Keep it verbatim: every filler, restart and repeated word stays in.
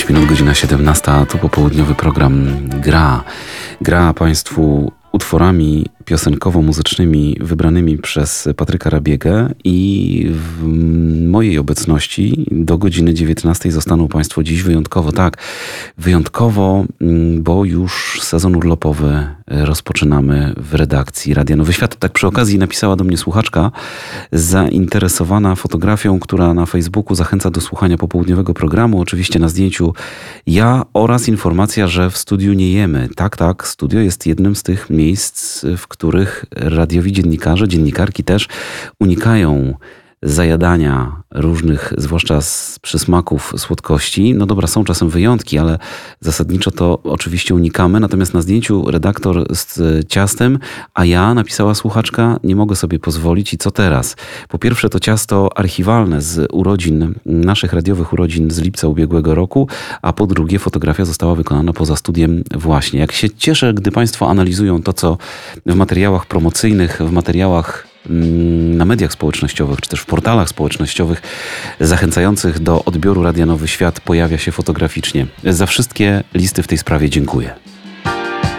pięć minut, godzina siedemnasta, tu popołudniowy program Gra. Gra Państwu utworami piosenkowo-muzycznymi wybranymi przez Patryka Rabiegę i w mojej obecności do godziny dziewiętnastej zostaną Państwo dziś wyjątkowo, tak, wyjątkowo, bo już sezon urlopowy rozpoczynamy w redakcji Radia Nowy Świat. Tak przy okazji napisała do mnie słuchaczka zainteresowana fotografią, która na Facebooku zachęca do słuchania popołudniowego programu. Oczywiście na zdjęciu ja oraz informacja, że w studiu nie jemy. Tak, tak, studio jest jednym z tych miejsc, w których radiowi dziennikarze, dziennikarki też unikają zajadania różnych, zwłaszcza z przysmaków słodkości. No dobra, są czasem wyjątki, ale zasadniczo to oczywiście unikamy. Natomiast na zdjęciu redaktor z ciastem, a ja, napisała słuchaczka, nie mogę sobie pozwolić. I co teraz? Po pierwsze to ciasto archiwalne z urodzin, naszych radiowych urodzin z lipca ubiegłego roku, a po drugie fotografia została wykonana poza studiem właśnie. Jak się cieszę, gdy Państwo analizują to, co w materiałach promocyjnych, w materiałach na mediach społecznościowych, czy też w portalach społecznościowych zachęcających do odbioru Radia Nowy Świat pojawia się fotograficznie. Za wszystkie listy w tej sprawie dziękuję.